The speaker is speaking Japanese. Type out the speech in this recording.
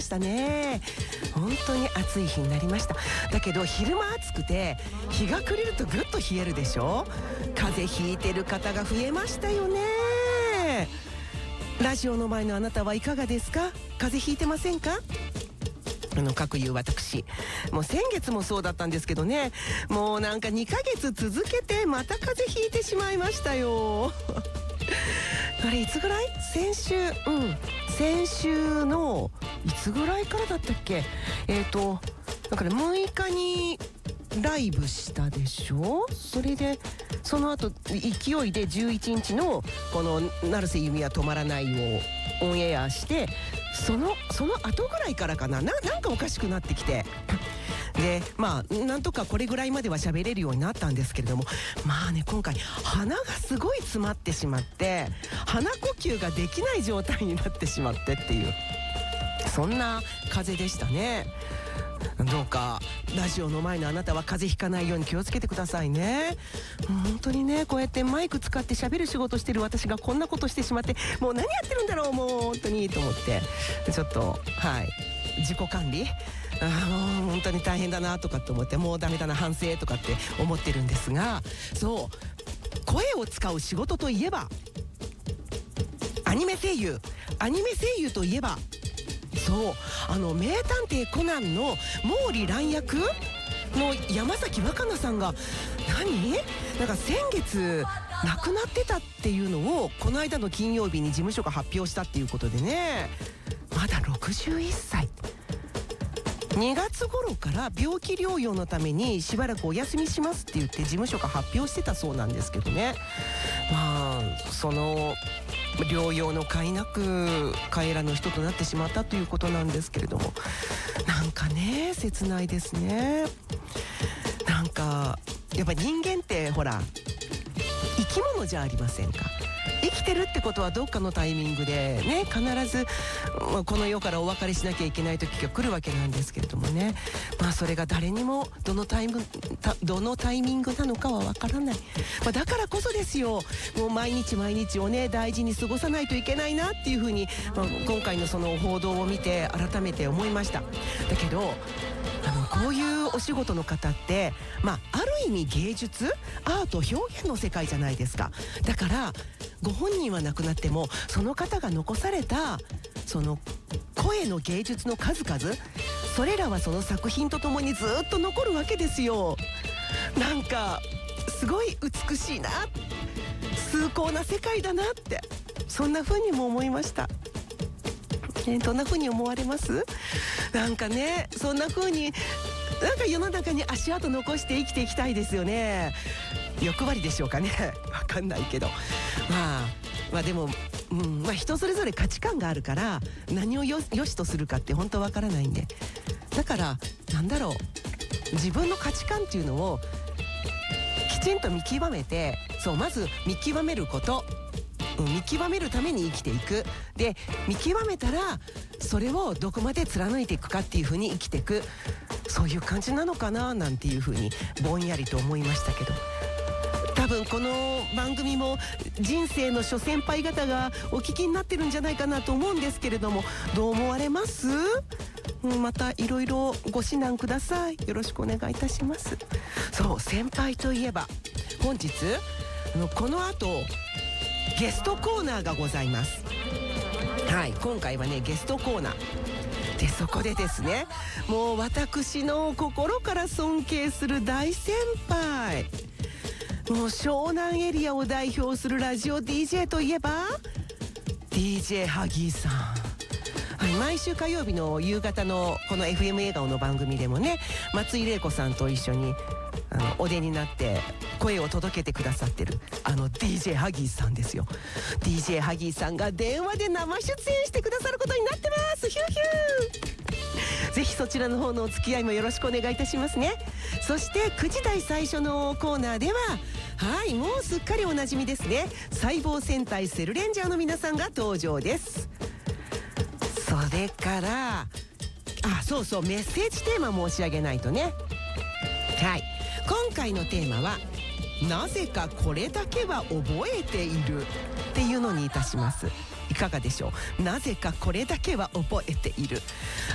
したね。本当に暑い日になりました。だけど昼間暑くて日が暮れるとぐっと冷えるでしょ。風邪ひいてる方が増えましたよね。ラジオの前のあなたはいかがですか？風邪ひいてませんか？かくいう私、もう先月もそうだったんですけどね、もうなんか2ヶ月続けてまた風邪ひいてしまいましたよ。あれいつぐらい？先週のいつぐらいからだったっけ？だから6日にライブしたでしょ。それでその後勢いで11日のこの成瀬由美は止まらないをオンエアして、その後ぐらいからかな、なんかおかしくなってきて、でまあなんとかこれぐらいまでは喋れるようになったんですけれども、まあね今回鼻がすごい詰まってしまって鼻呼吸ができない状態になってしまってっていう、そんな風邪でしたね。どうかラジオの前のあなたは風邪ひかないように気をつけてくださいね。本当にね、こうやってマイク使って喋る仕事してる私がこんなことしてしまって、もう何やってるんだろう、もう本当にと思って、ちょっと自己管理もう本当に大変だなとかって思って、もうダメだな反省とかって思ってるんですが、そう声を使う仕事といえばアニメ声優といえば名探偵コナンの毛利蘭役の山崎若菜さんがなんか先月亡くなってたっていうのをこの間の金曜日に事務所が発表したっていうことでね、まだ61歳。2月頃から病気療養のためにしばらくお休みしますって言って事務所が発表してたそうなんですけどね、まあその療養の甲斐なく帰らぬ人となってしまったということなんですけれども、なんかね切ないですね。なんかやっぱ人間ってほら生き物じゃありませんか。生きてるってことはどっかのタイミングでね必ず、この世からお別れしなきゃいけない時が来るわけなんですけれどもね、まあそれが誰にもどのタイミングなのかはわからない、だからこそですよ、もう毎日をね大事に過ごさないといけないなっていうふうに、今回のその報道を見て改めて思いました。だけどこういうお仕事の方って、ある意味芸術アート表現の世界じゃないですか。だからご本人は亡くなってもその方が残されたその声の芸術の数々、それらはその作品とともにずっと残るわけですよ。なんかすごい美しいな、崇高な世界だなって、そんな風にも思いました。どんな風に思われます？なんかね、そんな風になんか世の中に足跡残して生きていきたいですよね。欲張りでしょうかね。わかんないけど、まあでも、人それぞれ価値観があるから何をよしとするかって本当わからないんで、だから自分の価値観っていうのをきちんと見極めて、まず見極めること、見極めるために生きていく。で見極めたらそれをどこまで貫いていくかっていう風に生きていく、そういう感じなのかななんていう風にぼんやりと思いましたけど、多分この番組も人生の諸先輩方がお聞きになってるんじゃないかなと思うんですけれども、どう思われます？またいろいろご指南ください。よろしくお願いいたします。先輩といえば本日この後ゲストコーナーがございます。今回はねゲストコーナーで、そこでですね、もう私の心から尊敬する大先輩、もう湘南エリアを代表するラジオ DJ といえば DJ ハギーさん、毎週火曜日の夕方のこの FM 笑顔の番組でもね、松井玲子さんと一緒にお出になって声を届けてくださってるDJ ハギーさんですよ。 DJ ハギーさんが電話で生出演してくださることになってます。ヒューヒュー。ぜひそちらの方のお付き合いもよろしくお願いいたしますね。そして9時台最初のコーナーではもうすっかりおなじみですね、細胞戦隊セルレンジャーの皆さんが登場です。それからメッセージテーマ申し上げないとね。今回のテーマはなぜかこれだけは覚えているっていうのにいたします。いかがでしょう？なぜかこれだけは覚えている。